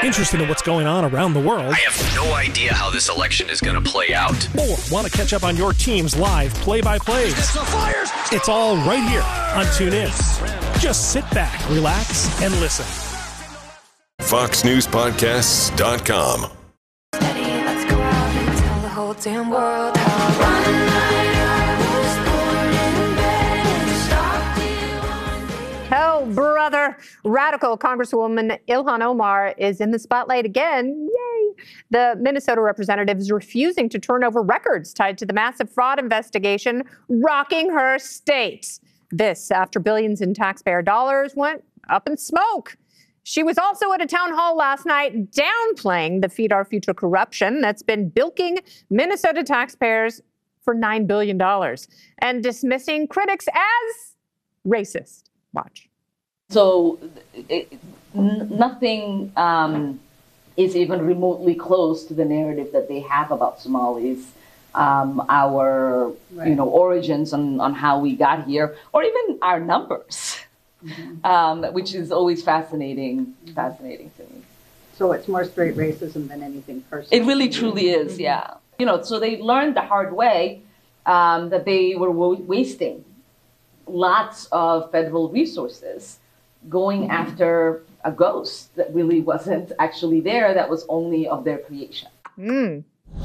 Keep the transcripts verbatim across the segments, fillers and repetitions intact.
Interested in what's going on around the world? I have no idea how this election is going to play out. Or want to catch up on your team's live play-by-plays? It's the Flyers! It's all right here on TuneIn. Just sit back, relax, and listen. Fox News Podcasts dot com. Let's go out and tell the whole damn world how one night I was born in bed and stalked you. Hell, brother. Radical Congresswoman Ilhan Omar is in the spotlight again. Yay. The Minnesota representative is refusing to turn over records tied to the massive fraud investigation rocking her state. This after billions in taxpayer dollars went up in smoke. She was also at a town hall last night downplaying the Feed Our Future corruption that's been bilking Minnesota taxpayers for nine billion dollars and dismissing critics as racist. Watch. So it, n- nothing um, is even remotely close to the narrative that they have about Somalis, um, our right. you know origins on, on how we got here, or even our numbers. Mm-hmm. Um, which is always fascinating, mm-hmm. fascinating to me. So it's more straight racism than anything personal. It really truly is, mm-hmm. yeah. You know, so they learned the hard way um, that they were w- wasting lots of federal resources going mm-hmm. after a ghost that really wasn't actually there, that was only of their creation. Mm.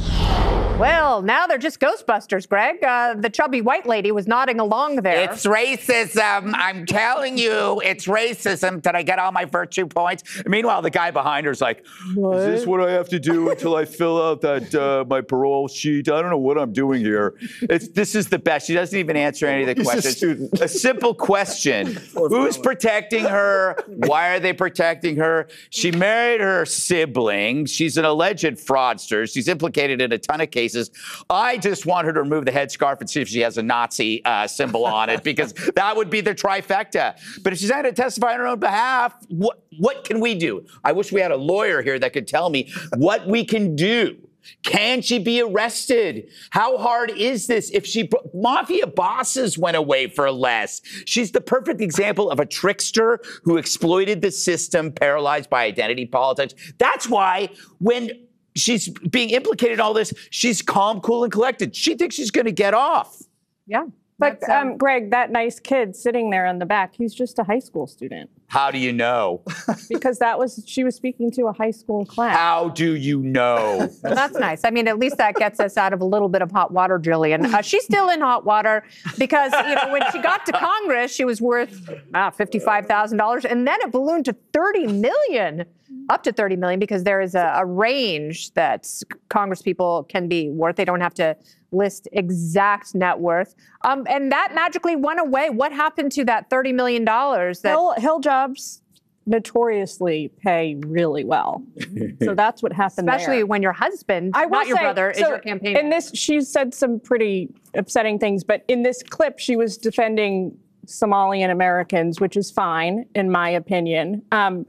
Well, now they're just Ghostbusters, Greg. Uh, the chubby white lady was nodding along there. It's racism. I'm telling you, it's racism. Did I get all my virtue points? Meanwhile, the guy behind her's like, what? Is this what I have to do until I fill out that uh, my parole sheet? I don't know what I'm doing here. It's This is the best. She doesn't even answer any of the He's questions. A, a simple question. Who's protecting her? Why are they protecting her? She married her sibling. She's an alleged fraudster. She's implicated in a ton of cases. I just want her to remove the headscarf and see if she has a Nazi uh, symbol on it, because that would be the trifecta. But if she's not going to testify on her own behalf, what what can we do? I wish we had a lawyer here that could tell me what we can do. Can she be arrested? How hard is this? If she, mafia bosses went away for less. She's the perfect example of a trickster who exploited the system, paralyzed by identity politics. That's why when she's being implicated in all this, she's calm, cool, and collected. She thinks she's going to get off. Yeah. But, um, Greg, that nice kid sitting there in the back, he's just a high school student. How do you know? Because that was, she was speaking to a high school class. How do you know? Well, that's nice. I mean, at least that gets us out of a little bit of hot water, Jillian. Uh, she's still in hot water because, you know, when she got to Congress, she was worth uh, fifty-five thousand dollars, and then it ballooned to thirty million dollars. Up to thirty million dollars, because there is a, a range that Congress people can be worth. They don't have to list exact net worth. Um, and that magically went away. What happened to that thirty million dollars? That Hill, Hill jobs notoriously pay really well. So that's what happened Especially there. when your husband, I will not your say, brother, so is your campaign. In this, she said some pretty upsetting things, but in this clip, she was defending Somalian Americans, which is fine, in my opinion. Um,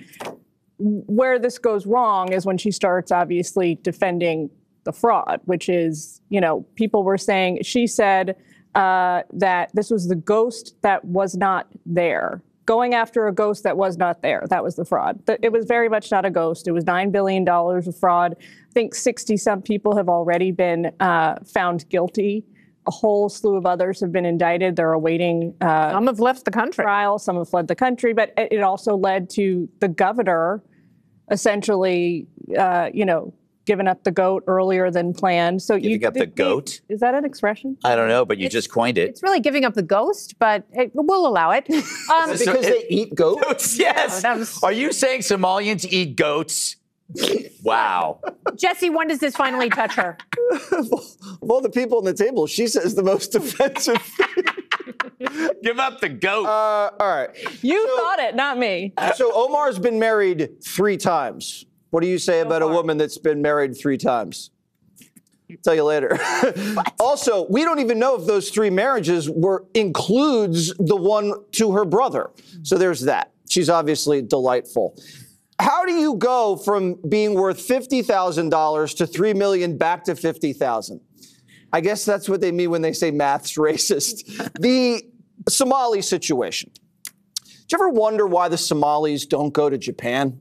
Where this goes wrong is when she starts obviously defending the fraud, which is, you know, people were saying, she said uh, that this was the ghost that was not there. Going after a ghost that was not there. That was the fraud. It was very much not a ghost. It was nine billion dollars of fraud. I think sixty some people have already been uh, found guilty. A whole slew of others have been indicted. They're awaiting uh, some have left the country. Trial. Some have fled the country. But it, it also led to the governor essentially, uh, you know, giving up the goat earlier than planned. So giving you up the goat? Is that an expression? I don't know, but you It's- just coined it. It's really giving up the ghost, but it, we'll allow it. Um, Because they eat goats? Goats, yes. that was- Are you saying Somalians eat goats? Wow. Jesse, when does this finally touch her? Of all the people on the table, she says the most offensive thing. Give up the goat. Uh, all right. You So- thought it, not me. So Omar's been married three times. What do you say about a woman that's been married three times? Tell you later. Also, we don't even know if those three marriages were includes the one to her brother. So there's that. She's obviously delightful. How do you go from being worth fifty thousand dollars to three million dollars back to fifty thousand dollars? I guess that's what they mean when they say math's racist. The Somali situation. Do you ever wonder why the Somalis don't go to Japan?